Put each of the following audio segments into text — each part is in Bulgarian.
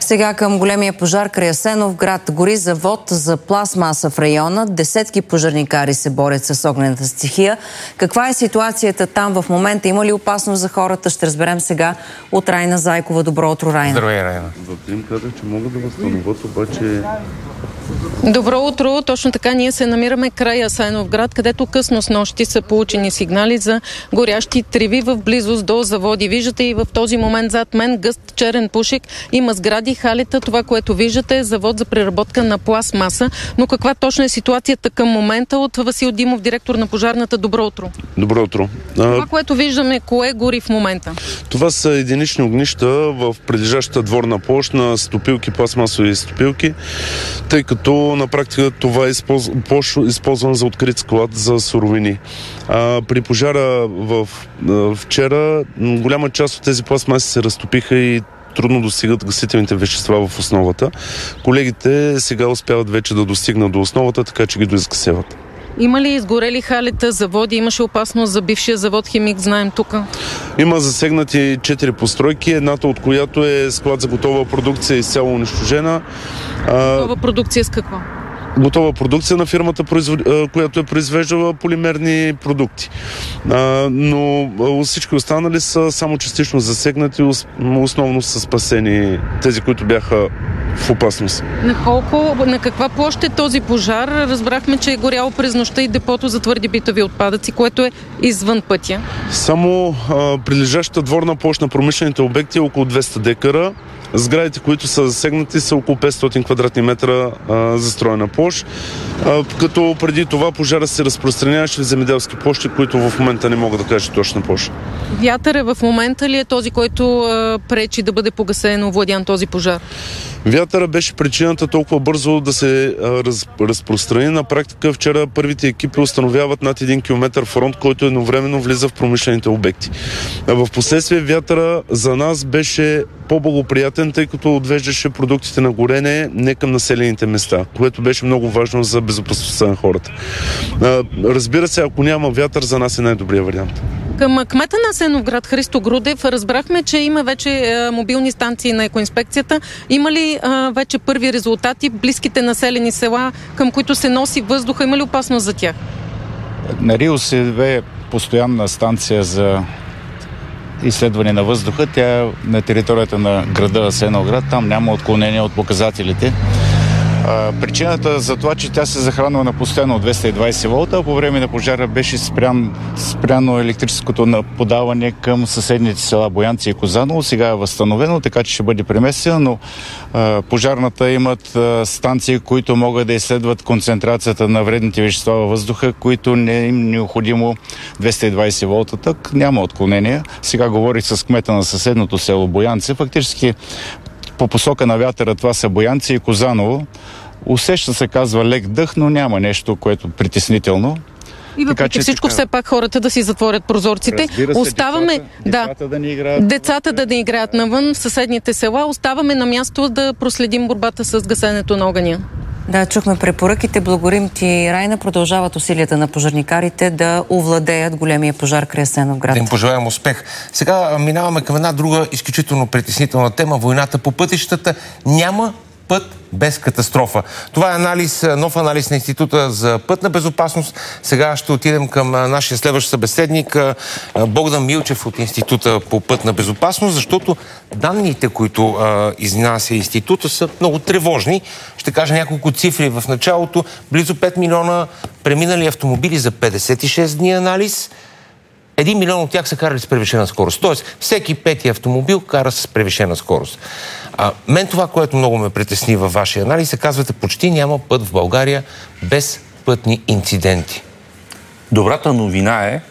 Сега към големия пожар край Асеновград. Гори завод за пластмаса в района. Десетки пожарникари се борят с огнената стихия. Каква е ситуацията там в момента? Има ли опасност за хората? Ще разберем сега от Райна Зайкова. Добро утро, Райна. Здравей, Райна. Им казах, че могат да възстановят, обаче... Добро утро. Точно така, ние се намираме край Асеновград, където късно с нощи са получени сигнали за горящи треви в близост до заводи. Виждате и в този момент зад мен гъст черен пушек. Има сгради, халета. Това, което виждате, е завод за преработка на пластмаса. Но каква точно е ситуацията към момента? От Васил Димов, директор на пожарната. Добро утро. Добро утро. Това, което виждаме, кое гори в момента? Това са единични огнища в прилежащата дворна площ на стопилки, пластмасови стопилки, тъй като на практика това е използван за открит склад за суровини. При пожара вчера голяма част от тези пластмаси се разтопиха и трудно достигат гасителните вещества в основата. Колегите сега успяват вече да достигнат до основата, така че ги доизгасяват. Има ли изгорели халета, заводи? Имаше опасност за бившия завод Химик, знаем тук? Има засегнати 4 постройки, едната от която е склад за готова продукция, изцяло унищожена. Готова продукция с какво? Готова продукция на фирмата, която е произвеждала полимерни продукти. Но всички останали са само частично засегнати, основно са спасени тези, които бяха в опасност. На каква площ е този пожар? Разбрахме, че е горяло през нощта и депото за твърди битови отпадъци, което е извън пътя. Само прилежащата дворна площ на промишлените обекти е около 200 декара. Сградите, които са засегнати, са около 500 квадратни метра застроена площ, като преди това пожара се разпространяваше в земеделски площи, които в момента не мога да кажа точна площ. Вятър е в момента ли е този, който пречи да бъде погасен, овладян този пожар? Вятъра беше причината толкова бързо да се разпространи. На практика вчера първите екипи установяват над 1 км фронт, който едновременно влиза в промишлените обекти. В последствие вятъра за нас беше по-благоприятен, тъй като отвеждаше продуктите на горене не към населените места, което беше много важно за безопасността на хората. Разбира се, ако няма вятър, за нас е най-добрият вариант. Към кмета на Асеновград Христо Грудев разбрахме, че има вече мобилни станции на екоинспекцията. Има ли вече първи резултати? Близките населени села, към които се носи въздуха, има ли опасност за тях? На РИОСВ постоянна станция за изследване на въздуха. Тя е на територията на града Асеновград. Там няма отклонение от показателите. Причината за това, че тя се захранва на постоянно от 220 волта, а по време на пожара беше спряно електрическото подаване към съседните села Боянци и Козаново. Сега е възстановено, така че ще бъде преместено, но пожарната имат станции, които могат да изследват концентрацията на вредните вещества във въздуха, които не е им необходимо 220 волта. Так няма отклонения. Сега говорих с кмета на съседното село Боянци. Фактически по посока на вятъра това са Боянци и Козаново. Усеща се, казва, лек дъх, но няма нещо, което притеснително. И въпреки всичко, все пак хората да си затворят прозорците. Оставаме децата да не играят навън в съседните села. Оставаме на място да проследим борбата с гасенето на огъня. Да, чухме препоръките. Благодарим ти, Райна. Продължават усилията на пожарникарите да овладеят големия пожар край Асеновград. Да им пожелаем успех. Сега минаваме към една друга изключително притеснителна тема. Войната по пътищата. Няма път без катастрофа. Това е нов анализ на Института за пътна безопасност. Сега ще отидем към нашия следващ събеседник Богдан Милчев от Института по пътна безопасност, защото данните, които изнася Института, са много тревожни. Ще кажа няколко цифри в началото. Близо 5 милиона преминали автомобили за 56 дни анализ. 1 милион от тях са карали с превишена скорост. Тоест, всеки пети автомобил кара с превишена скорост. Мен това, което много ме притесни във вашия анализ, се казвате, почти няма път в България без пътни инциденти. Добрата новина е,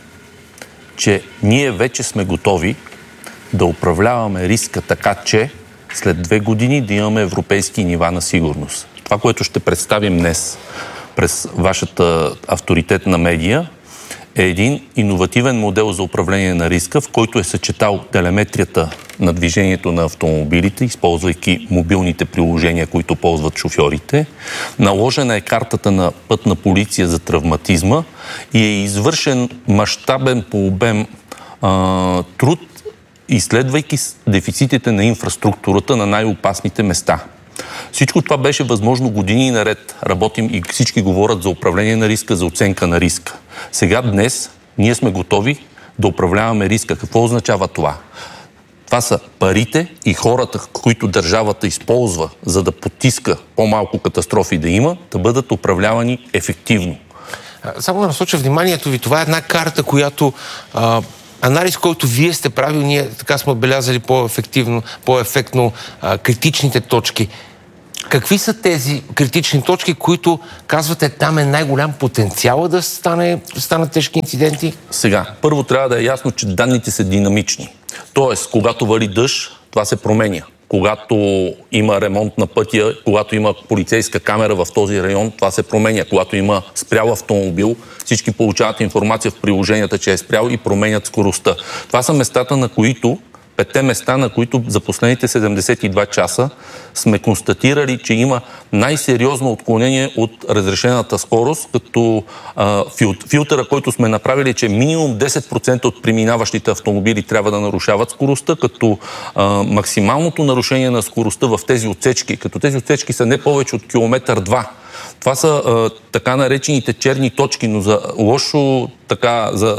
че ние вече сме готови да управляваме риска така, че след 2 години да имаме европейски нива на сигурност. Това, което ще представим днес през вашата авторитетна медия, е един иновативен модел за управление на риска, в който е съчетал телеметрията на движението на автомобилите, използвайки мобилните приложения, които ползват шофьорите. Наложена е картата на пътна полиция за травматизма и е извършен мащабен по обем труд изследвайки дефицитите на инфраструктурата на най-опасните места. Всичко това беше възможно години наред. Работим и всички говорят за управление на риска, за оценка на риска. Сега, днес, ние сме готови да управляваме риска. Какво означава това? Това са парите и хората, които държавата използва, за да потиска по-малко катастрофи да има, да бъдат управлявани ефективно. Само да насоча вниманието ви, това е една карта, която анализ, който вие сте правили, ние така сме отбелязали по-ефектно критичните точки. Какви са тези критични точки, които казвате, там е най-голям потенциал да станат тежки инциденти? Сега, първо трябва да е ясно, че данните са динамични. Тоест, когато вали дъжд, това се променя. Когато има ремонт на пътя, когато има полицейска камера в този район, това се променя. Когато има спрял автомобил, всички получават информация в приложенията, че е спрял и променят скоростта. Това са местата, на които 5 места, на които за последните 72 часа сме констатирали, че има най-сериозно отклонение от разрешената скорост, като филтъра, който сме направили, че минимум 10% от преминаващите автомобили трябва да нарушават скоростта, като максималното нарушение на скоростта в тези отсечки, като тези отсечки са не повече от километър 2. Това са така наречените черни точки, но за лошо така... За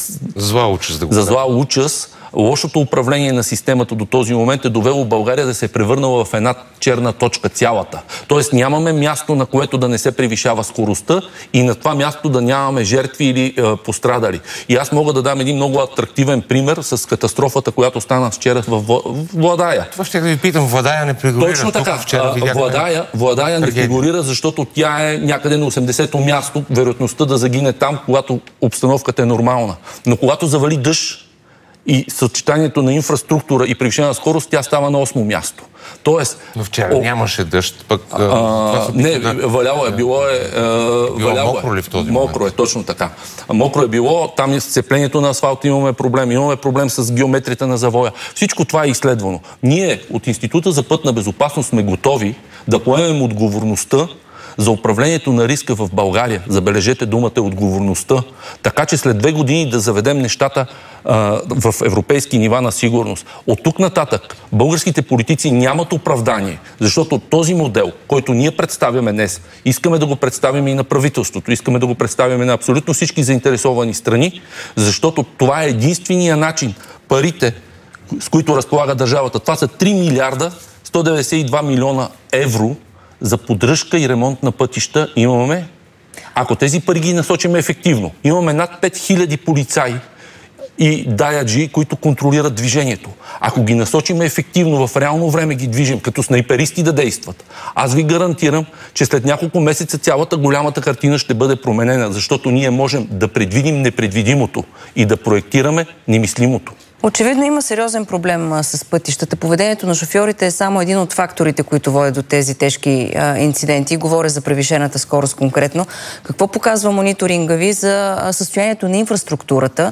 зла участ, лошото управление на системата до този момент е довело България да се е превърнала в една черна точка цялата. Тоест нямаме място, на което да не се превишава скоростта и на това място да нямаме жертви или пострадали. И аз мога да дам един много атрактивен пример с катастрофата, която стана вчера в Владая. Това ще да ви питам, Владая не фигурира. Точно така. Владая не фигурира, защото тя е някъде на 80-то място, вероятността да загине там, когато обстановката е нормална. Но когато завали дъжд и съчетанието на инфраструктура и превишена скорост, тя става на 8-о място. Тоест... Но вчера нямаше дъжд, пък... валяло е, било мокро ли в този момент? Мокро е, точно така. Мокро е било, там е сцеплението на асфалта, имаме проблем с геометрията на завоя. Всичко това е изследвано. Ние от Института за пътна безопасност сме готови да поемем отговорността за управлението на риска в България. Забележете думата отговорността. Така че след 2 години да заведем нещата в европейски нива на сигурност. От тук нататък българските политици нямат оправдание, защото този модел, който ние представяме днес, искаме да го представим и на правителството, искаме да го представим на абсолютно всички заинтересовани страни, защото това е единствения начин парите, с които разполага държавата. Това са 3 милиарда 192 милиона евро за поддръжка и ремонт на пътища имаме, ако тези пари ги насочим ефективно. Имаме над 5000 полицаи и даяджи, които контролират движението. Ако ги насочим ефективно, в реално време ги движим, като снайперисти да действат, аз ви гарантирам, че след няколко месеца цялата голямата картина ще бъде променена, защото ние можем да предвидим непредвидимото и да проектираме немислимото. Очевидно има сериозен проблем с пътищата. Поведението на шофьорите е само един от факторите, които водят до тези тежки инциденти. Говоря за превишената скорост конкретно. Какво показва мониторинга ви за състоянието на инфраструктурата,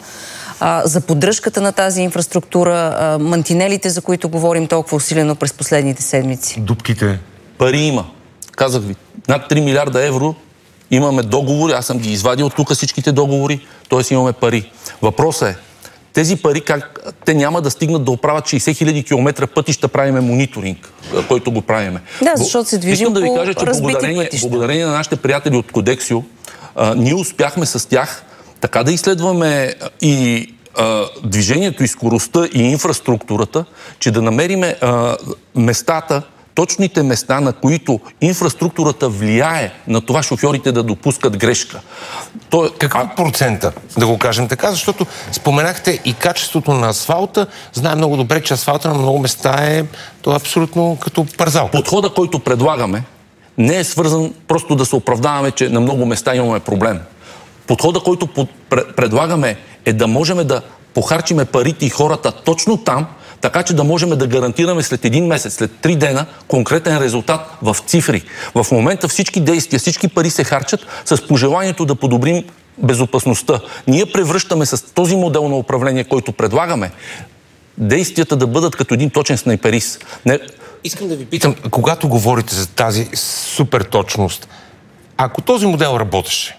за поддръжката на тази инфраструктура, мантинелите, за които говорим толкова усилено през последните седмици? Дупките. Пари има. Казах ви, над 3 милиарда евро имаме договори, аз съм ги извадил тук всичките договори, т.е. имаме пари. Въпросът е, тези пари, как те няма да стигнат да оправят 60 хиляди километра пътища, правиме мониторинг, който го правиме. Да, защото се движим по разбити пътища. Искам да ви кажа, че благодарение на нашите приятели от Кодексио, ние успяхме с тях така да изследваме и движението, и скоростта, и инфраструктурата, че да намериме местата, точните места, на които инфраструктурата влияе на това шофьорите да допускат грешка. Какъв процента, да го кажем така, защото споменахте и качеството на асфалта. Знаем много добре, че асфалта на много места е абсолютно като парзал. Подхода, който предлагаме, не е свързан просто да се оправдаваме, че на много места имаме проблем. Подхода, който предлагаме, е да можем да похарчиме парите и хората точно там, така че да можем да гарантираме след 1 месец, след 3 дена конкретен резултат в цифри. В момента всички действия, всички пари се харчат с пожеланието да подобрим безопасността. Ние превръщаме с този модел на управление, който предлагаме, действията да бъдат като един точен снайперист. Искам да ви питам, когато говорите за тази супер точност, ако този модел работеше,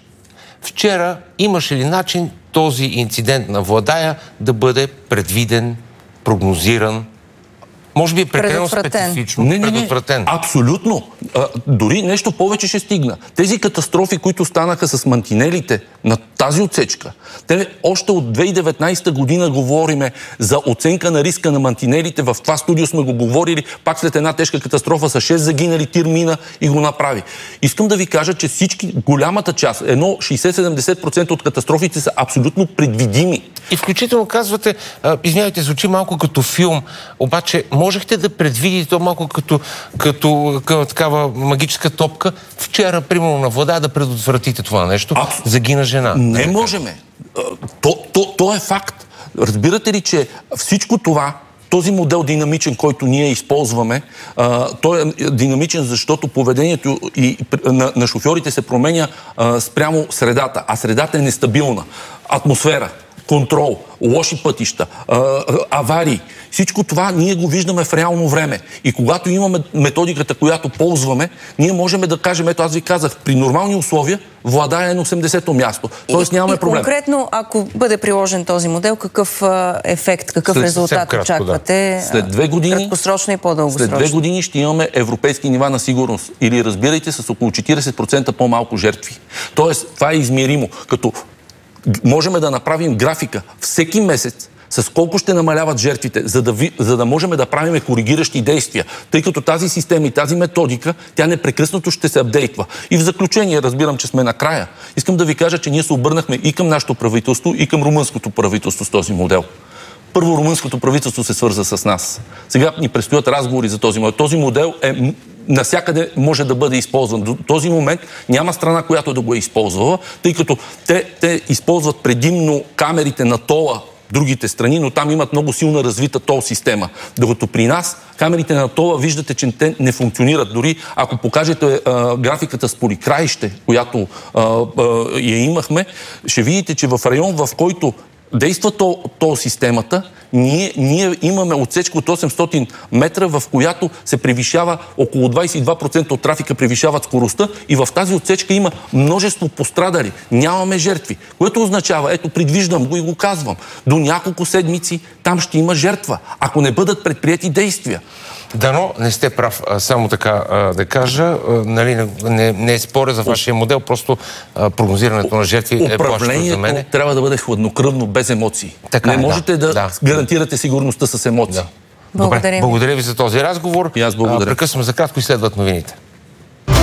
вчера имаше ли начин този инцидент на Владая да бъде предвиден прогнозиран, може би е прекалено специфично. Не. Абсолютно. Дори нещо повече ще стигна. Тези катастрофи, които станаха с мантинелите на тази отсечка, те още от 2019 година говориме за оценка на риска на мантинелите. В това студио сме го говорили, пак след една тежка катастрофа с 6 загинали, тир мина и го направи. Искам да ви кажа, че голямата част, 60-70% от катастрофите са абсолютно предвидими. И включително казвате, извинявайте, звучи малко като филм, обаче можехте да предвидите то малко като такава магическа топка. Вчера, примерно, на вода да предотвратите това нещо. Загина жена. Не можеме. То е факт. Разбирате ли, че всичко това, този модел динамичен, който ние използваме, той е динамичен, защото поведението на шофьорите се променя спрямо средата, а средата е нестабилна. Атмосфера, контрол, лоши пътища, аварии. Всичко това ние го виждаме в реално време. И когато имаме методиката, която ползваме, ние можем да кажем, ето аз ви казах, при нормални условия владае на 80-то място. Тоест нямаме проблем. Конкретно, ако бъде приложен този модел, какъв ефект, какъв резултат очаквате? След 2 години, краткосрочно и по-дългосрочно. След 2 години ще имаме европейски нива на сигурност. Или разбирайте, с около 40% по-малко жертви. Тоест, това е измеримо. Като можем да направим графика всеки месец с колко ще намаляват жертвите, за да можем да правим коригиращи действия. Тъй като тази система и тази методика, тя непрекъснато ще се апдейтва. И в заключение, разбирам, че сме накрая, искам да ви кажа, че ние се обърнахме и към нашето правителство, и към румънското правителство с този модел. Първо, румънското правителство се свърза с нас. Сега ни предстоят разговори за този модел. Този модел навсякъде може да бъде използван. До този момент няма страна, която да го е използвала, тъй като те използват предимно камерите на тола другите страни, но там имат много силна развита тол система. Докато при нас камерите на тола виждате, че те не функционират. Дори ако покажете графиката с поликраище, която я имахме, ще видите, че в район, в който действа тол системата, ние имаме отсечка от 800 метра, в която се превишава около 22% от трафика превишават скоростта и в тази отсечка има множество пострадали. Нямаме жертви. Което означава, ето предвиждам го и го казвам, до няколко седмици там ще има жертва, ако не бъдат предприети действия. Дано не сте прав, само така да кажа. Не споря за вашия модел, просто прогнозирането на жертви е плашещо за мен. Управлението трябва да бъде хладнокръвно, без емоции. Не можете да гарантирате сигурността с емоции. Благодаря ви за този разговор. И аз благодаря. Прекъсвам за кратко и следват новините.